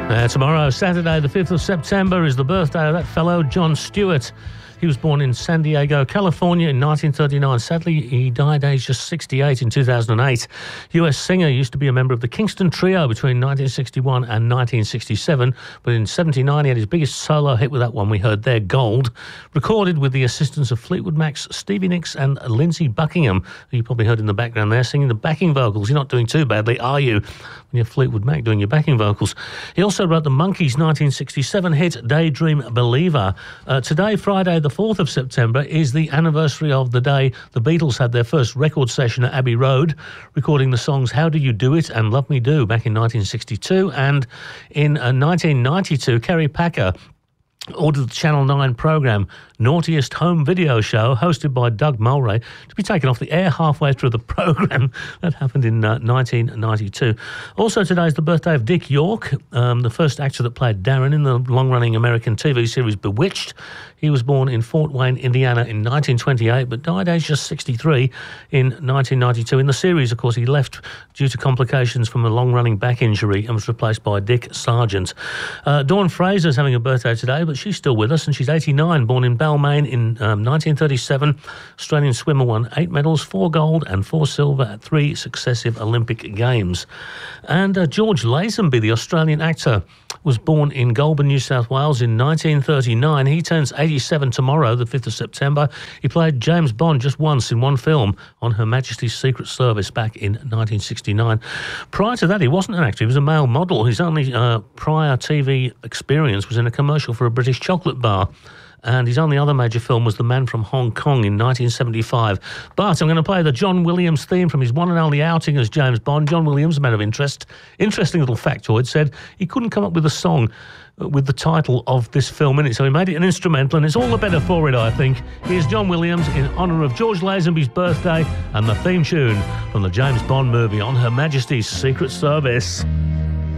Tomorrow, Saturday, the 5th of September, is the birthday of that fellow, Jon Stewart. He was born in San Diego, California in 1939. Sadly, he died aged just 68 in 2008. US singer, used to be a member of the Kingston Trio between 1961 and 1967. But in 79, he had his biggest solo hit with that one we heard there, Gold, recorded with the assistance of Fleetwood Mac's Stevie Nicks and Lindsey Buckingham, who you probably heard in the background there, singing the backing vocals. You're not doing too badly, are you, when you're Fleetwood Mac doing your backing vocals? He also wrote the Monkees' 1967 hit, Daydream Believer. Today, Friday, the 4th of September, is the anniversary of the day the Beatles had their first record session at Abbey Road, recording the songs How Do You Do It and Love Me Do back in 1962. And in 1992, Kerry Packer ordered the Channel 9 programme Naughtiest Home Video Show, hosted by Doug Mulray, to be taken off the air halfway through the programme. That happened in 1992. Also today is the birthday of Dick York, the first actor that played Darren in the long-running American TV series Bewitched. He was born in Fort Wayne, Indiana in 1928, but died aged just 63 in 1992. In the series, of course, he left due to complications from a long-running back injury and was replaced by Dick Sargent. Dawn Fraser's having a birthday today, but she's still with us, and she's 89, born in Balmain in 1937. Australian swimmer, won 8 medals, 4 gold and 4 silver at 3 successive Olympic Games. And George Lazenby, the Australian actor, was born in Goulburn, New South Wales in 1939. He turns 87 tomorrow, the 5th of September. He played James Bond just once in one film, on Her Majesty's Secret Service, back in 1969. Prior to that, he wasn't an actor. He was a male model. His only prior TV experience was in a commercial for a British chocolate bar. And his only other major film was The Man from Hong Kong in 1975. But I'm going to play the John Williams theme from his one and only outing as James Bond. John Williams, a man of interest, interesting little factoid, said he couldn't come up with a song with the title of this film in it, so he made it an instrumental, and it's all the better for it, I think. Here's John Williams in honour of George Lazenby's birthday and the theme tune from the James Bond movie, On Her Majesty's Secret Service.